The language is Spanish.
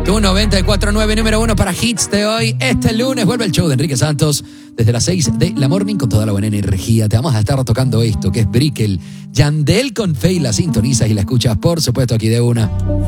Tu 94.9, número 1 para hits de hoy. Este lunes vuelve el show de Enrique Santos desde las 6 de la morning con toda la buena energía. Te vamos a estar tocando esto, que es Brickel. Yandel con Fey, la sintonizas y la escuchas, por supuesto, aquí de una.